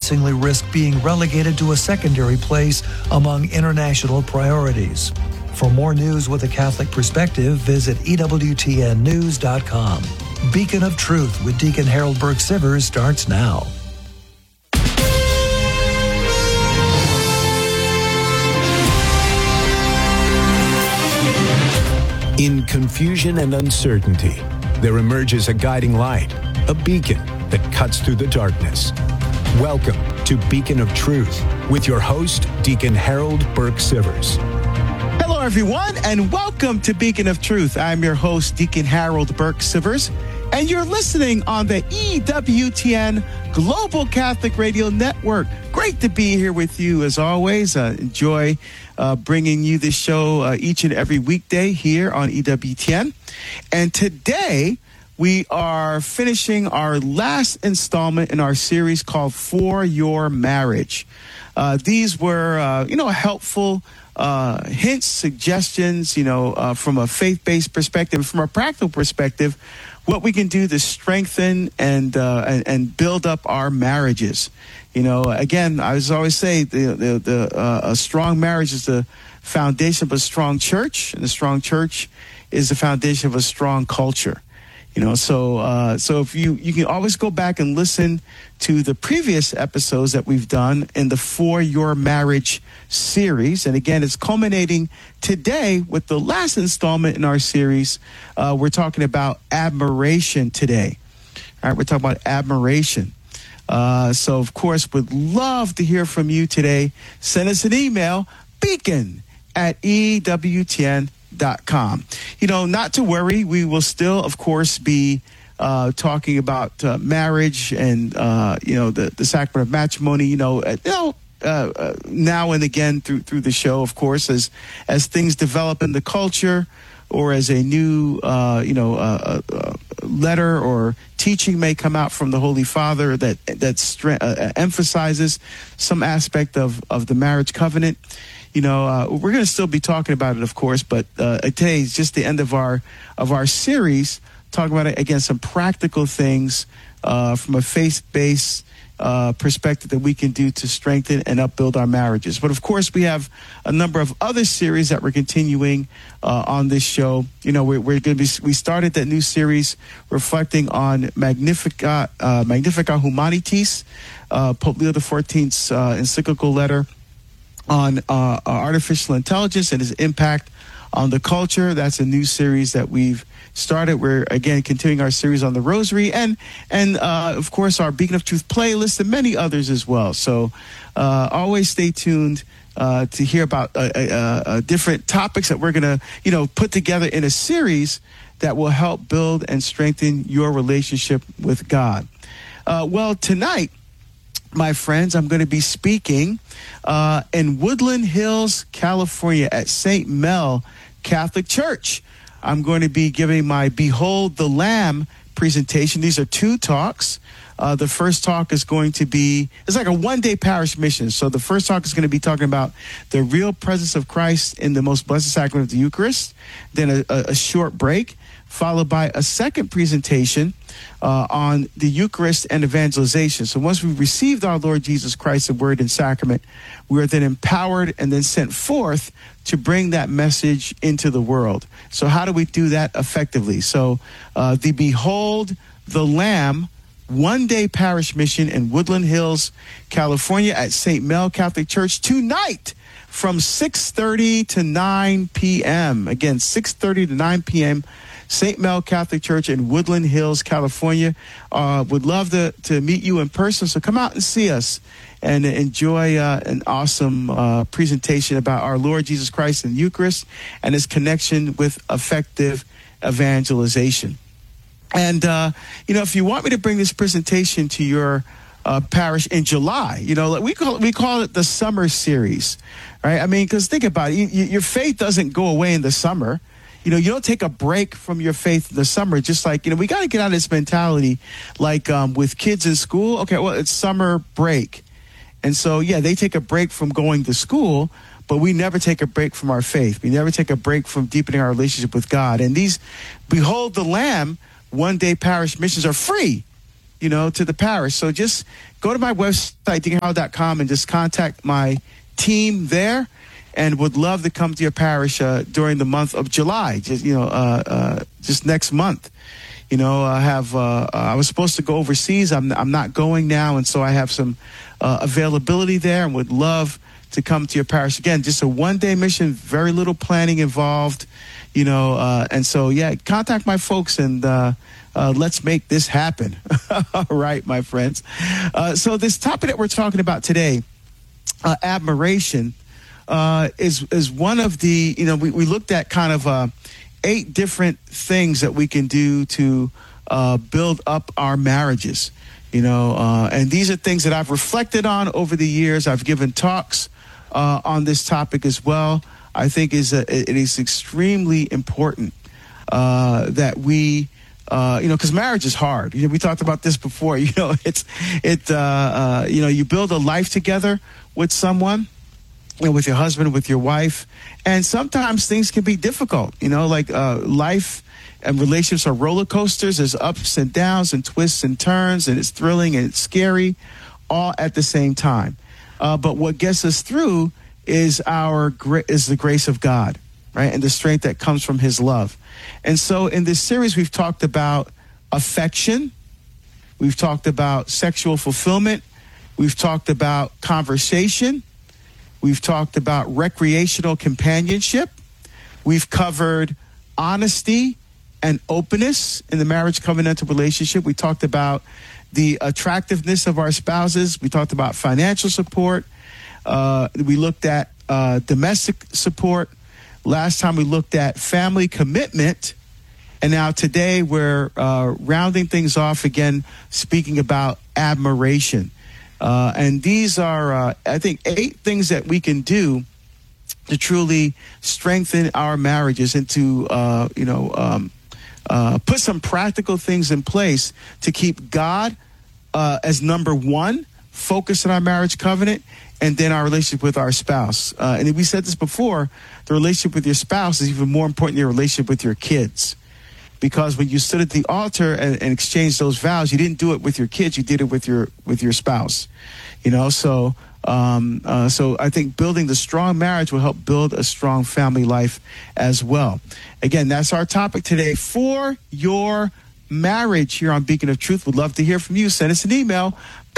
increasingly risk being relegated to a secondary place among international priorities. For more news with a Catholic perspective, visit EWTNnews.com. Beacon of Truth with Deacon Harold Burke-Sivers starts now. In confusion and uncertainty, there emerges a guiding light, a beacon that cuts through the darkness. Welcome to Beacon of Truth with your host, Deacon Harold Burke-Sivers. Hello, everyone, and welcome to Beacon of Truth. I'm your host, Deacon Harold Burke-Sivers, and you're listening on the EWTN Global Catholic Radio Network. Great to be here with you, as always. Enjoy bringing you this show each and every weekday here on EWTN. And today, we are finishing our last installment in our series called For Your Marriage. These were, helpful hints, suggestions, from a faith-based perspective, from a practical perspective, what we can do to strengthen and build up our marriages. Again, I always say a strong marriage is the foundation of a strong church, and a strong church is the foundation of a strong culture. So if you can always go back and listen to the previous episodes that we've done in the For Your Marriage series. And again, it's culminating today with the last installment in our series. We're talking about admiration today. All right, we're talking about admiration. So, of course, would love to hear from you today. Send us an email, beacon@EWTN.com. Not to worry. We will still, of course, be talking about marriage and, the sacrament of matrimony, now and again through the show, of course, as things develop in the culture, or as a new, letter or teaching may come out from the Holy Father that emphasizes some aspect of the marriage covenant. We're going to still be talking about it, of course, but today is just the end of our series, talking about, again, some practical things from a faith-based perspective that we can do to strengthen and upbuild our marriages. But of course, we have a number of other series that we're continuing on this show. We're going to be. We started that new series reflecting on Magnificat Humanitas, Pope Leo XIV's encyclical letter on artificial intelligence and its impact on the culture. That's a new series that we've started. We're again continuing our series on the Rosary and of course our Beacon of Truth playlist and many others as well. So always stay tuned to hear about different topics that we're going to put together in a series that will help build and strengthen your relationship with God. Well, tonight, my friends, I'm going to be speaking in Woodland Hills, California at St. Mel Catholic Church. I'm going to be giving my Behold the Lamb presentation. These are two talks. The first talk is going to be, it's like a one-day parish mission. So the first talk is going to be talking about the real presence of Christ in the most blessed sacrament of the Eucharist. Then a short break, followed by a second presentation on the Eucharist and evangelization. So once we've received our Lord Jesus Christ, the Word and Sacrament, we are then empowered and then sent forth to bring that message into the world. So how do we do that effectively? So the Behold the Lamb one-day parish mission in Woodland Hills, California at St. Mel Catholic Church tonight from 6:30 to 9 p.m. Again, 6:30 to 9 p.m. St. Mel Catholic Church in Woodland Hills, California. Would love to meet you in person, so come out and see us and enjoy an awesome presentation about our Lord Jesus Christ in the Eucharist and his connection with effective evangelization. And, if you want me to bring this presentation to your parish in July, we call it the summer series, right? I mean, because think about it, your faith doesn't go away in the summer. You don't take a break from your faith in the summer. Just like, we got to get out of this mentality, like with kids in school. Okay, well, it's summer break. And so, they take a break from going to school, but we never take a break from our faith. We never take a break from deepening our relationship with God. And these Behold the Lamb one-day parish missions are free. to the parish. So just go to my website, deaconhoward.com, and just contact my team there, and would love to come to your parish during the month of July, just next month. I was supposed to go overseas. I'm not going now, and so I have some availability there, and would love to come to your parish. Again, just a one-day mission, very little planning involved, and so, contact my folks, and let's make this happen. All right, my friends. So this topic that we're talking about today, admiration, is one of the, we looked at kind of 8 different things that we can do to build up our marriages, and these are things that I've reflected on over the years. I've given talks on this topic as well. I think it is extremely important that we, because marriage is hard. We talked about this before. You build a life together with someone, with your husband, with your wife, and sometimes things can be difficult. Life and relationships are roller coasters. There's ups and downs and twists and turns, and it's thrilling and it's scary, all at the same time. But what gets us through is the grace of God, right, and the strength that comes from His love. And so in this series, we've talked about affection. We've talked about sexual fulfillment. We've talked about conversation. We've talked about recreational companionship. We've covered honesty and openness in the marriage covenantal relationship. We talked about the attractiveness of our spouses. We talked about financial support. We looked at domestic support. Last time we looked at family commitment. And now today we're rounding things off again, speaking about admiration. And these are, I think, 8 things that we can do to truly strengthen our marriages and to, put some practical things in place to keep God as number one, focus on our marriage covenant, and then our relationship with our spouse. And we said this before, the relationship with your spouse is even more important than your relationship with your kids. Because when you stood at the altar and exchanged those vows, you didn't do it with your kids, you did it with your spouse. So I think building the strong marriage will help build a strong family life as well. Again, that's our topic today, for your marriage, here on Beacon of Truth. Would love to hear from you. Send us an email,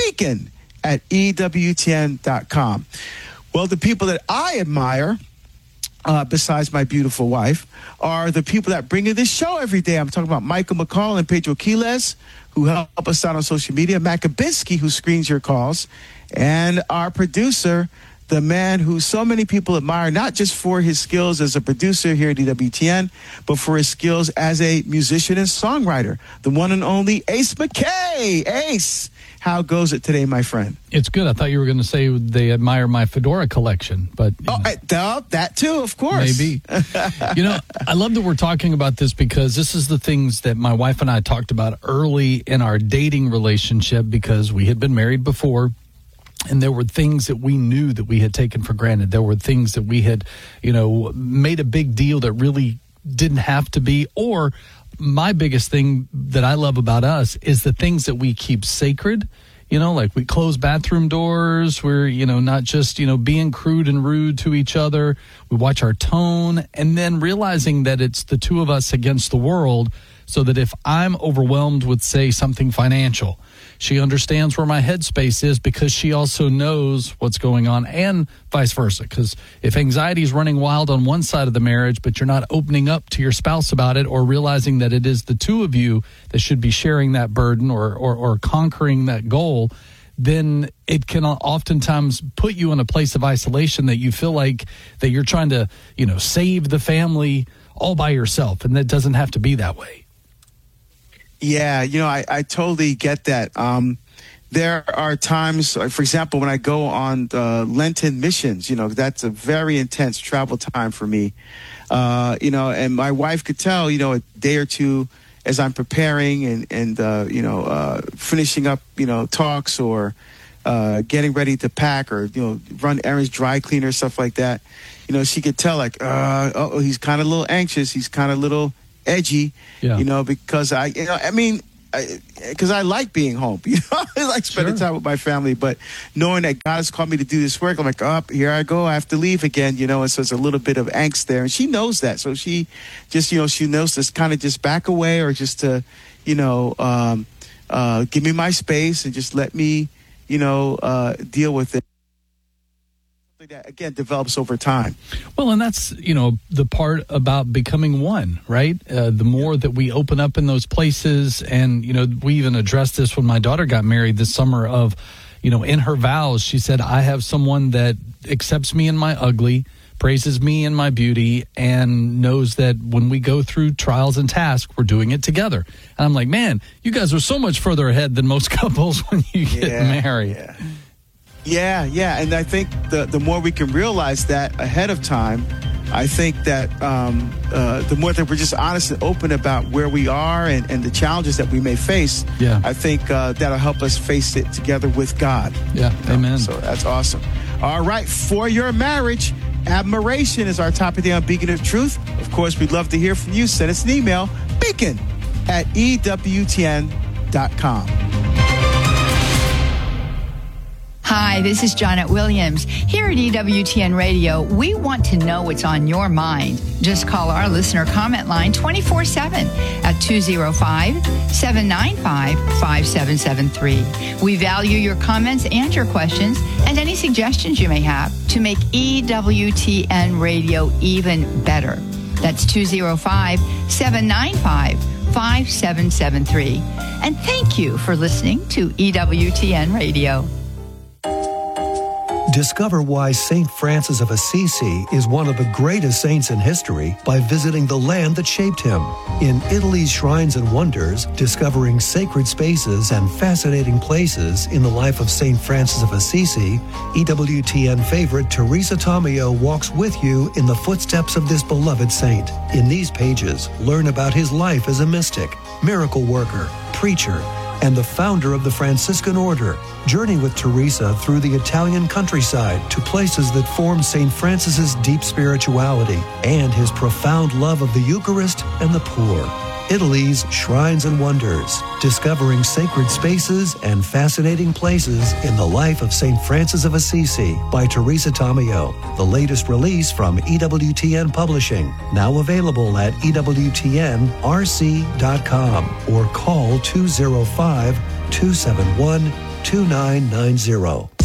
beacon@ewtn.com. Well, the people that I admire, besides my beautiful wife, are the people that bring in this show every day. I'm talking about Michael McCall and Pedro Quiles, who help us out on social media, Matt Kabinski, who screens your calls, and our producer, the man who so many people admire, not just for his skills as a producer here at EWTN, but for his skills as a musician and songwriter, the one and only Ace McKay. Ace, how goes it today, my friend? It's good. I thought you were going to say they admire my fedora collection, but that too, of course. Maybe. I love that we're talking about this, because this is the things that my wife and I talked about early in our dating relationship, because we had been married before. And there were things that we knew that we had taken for granted. There were things that we had, made a big deal that really didn't have to be. Or my biggest thing that I love about us is the things that we keep sacred. Like we close bathroom doors. We're, not just, being crude and rude to each other. We watch our tone, and then realizing that it's the two of us against the world, so that if I'm overwhelmed with, say, something financial, she understands where my headspace is, because she also knows what's going on, and vice versa. Because if anxiety is running wild on one side of the marriage, but you're not opening up to your spouse about it, or realizing that it is the two of you that should be sharing that burden or conquering that goal, then it can oftentimes put you in a place of isolation that you feel like that you're trying to, save the all by yourself. And that doesn't have to be that way. Yeah, I totally get that. There are times, for example, when I go on Lenten missions, that's a very intense travel time for me. And my wife could tell, a day or two as I'm preparing and finishing up, talks or getting ready to pack or, run errands, dry cleaner, stuff like that. She could tell he's kind of a little anxious. He's kind of a little edgy, because because I like being home. You know, I like spending time with my family. But knowing that God has called me to do this work, I'm like, oh, here I go. I have to leave again. You know, and so it's a little bit of angst there, and she knows that. So she just, she knows to kind of just back away, or just to, give me my space and just let me, deal with it. That again develops over time. Well, and that's the part about becoming one, right? The more that we open up in those places, and we even addressed this when my daughter got married this summer. Of in her vows, she said, "I have someone that accepts me in my ugly, praises me in my beauty, and knows that when we go through trials and tasks, we're doing it together." And I'm like, man, you guys are so much further ahead than most couples when you get married. Yeah, and I think the more we can realize that ahead of time, I think that the more that we're just honest and open about where we are and the challenges that we may face, I think that'll help us face it together with God. Yeah, amen. So that's awesome. All right, for your marriage, admiration is our topic today on Beacon of Truth. Of course, we'd love to hear from you. Send us an email, beacon@ewtn.com. Hi, this is Janet Williams. Here at EWTN Radio, we want to know what's on your mind. Just call our listener comment line 24/7 at 205-795-5773. We value your comments and your questions and any suggestions you may have to make EWTN Radio even better. That's 205-795-5773. And thank you for listening to EWTN Radio. Discover why St. Francis of Assisi is one of the greatest saints in history by visiting the land that shaped him. In Italy's Shrines and Wonders, discovering sacred spaces and fascinating places in the life of St. Francis of Assisi, EWTN favorite Teresa Tomeo walks with you in the footsteps of this beloved saint. In these pages, learn about his life as a mystic, miracle worker, preacher, and the founder of the Franciscan Order. Journey with Teresa through the Italian countryside to places that form St. Francis's deep spirituality and his profound love of the Eucharist and the poor. Italy's Shrines and Wonders, discovering sacred spaces and fascinating places in the life of St. Francis of Assisi by Teresa Tomeo. The latest release from EWTN Publishing, now available at EWTNRC.com or call 205-271-2990.